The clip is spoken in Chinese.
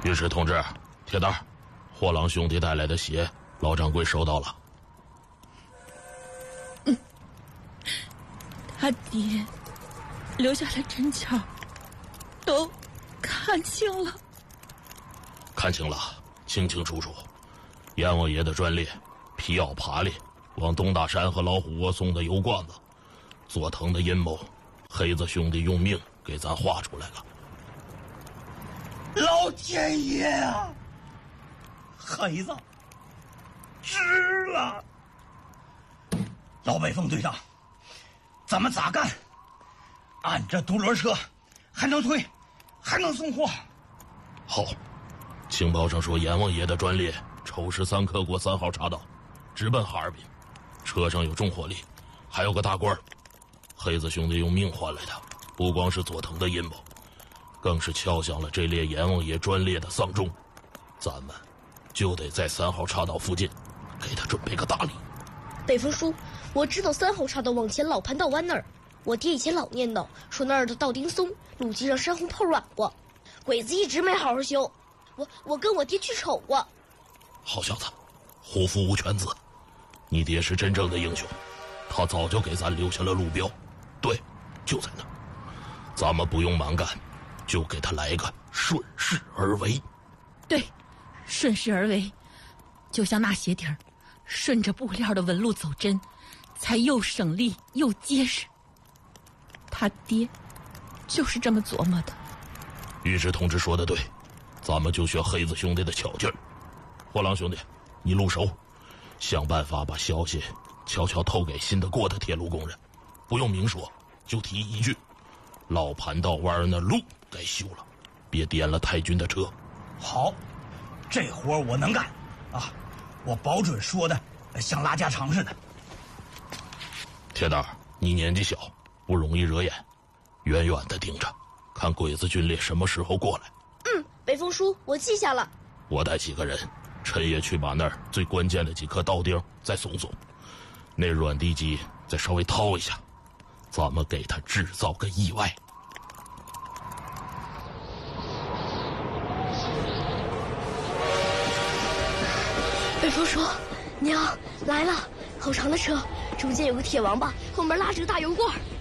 御史同志，铁蛋，货郎兄弟带来的鞋，老掌柜收到了。 他爹留下来针脚都看清了。 看清了，清清楚楚。阎王爷的专列，皮袄爬犁，往东大山和老虎窝送的油罐子，佐藤的阴谋，黑子兄弟用命给咱画出来了。 老天爷啊！黑子值了！老北风队长，咱们咋干？按着独轮车，还能推，还能送货。 好，情报上说阎王爷的专列丑时3刻过3号岔道，直奔哈尔滨，车上有重火力，还有个大官。黑子兄弟用命换来的，不光是佐藤的阴谋，更是敲响了这列阎王爷专列的丧钟。咱们就得在3号岔道附近给他准备个大礼。 北风叔，我知道3号岔道往前老盘道湾那儿，我爹以前老念叨说那儿的道钉松，路基上珊瑚泡软过，鬼子一直没好好修。我跟我爹去瞅过。 好小子，虎父无犬子，你爹是真正的英雄，他早就给咱留下了路标，对，就在那儿。咱们不用蛮干，就给他来个顺势而为。 对，顺势而为，就像那鞋底儿，顺着布料的纹路走针，才又省力又结实。他爹就是这么琢磨的。 御史同志说的对，咱们就学黑子兄弟的巧劲儿。货郎兄弟，你入手，想办法把消息悄悄透给信得过的铁路工人，不用明说，就提一句：老盘道湾那路该修了，别颠了太君的车。 好，这活我能干啊！我保准说的像拉家常似的。 铁蛋，你年纪小，不容易惹眼，远远的盯着，看鬼子军列什么时候过来。 北风叔，我记下了。 我带几个人，趁夜去把那儿最关键的几颗刀钉再松松，那软地基再稍微掏一下，咱们给他制造个意外。 北风叔，娘来了，好长的车，中间有个铁王八，后面拉着个大油罐。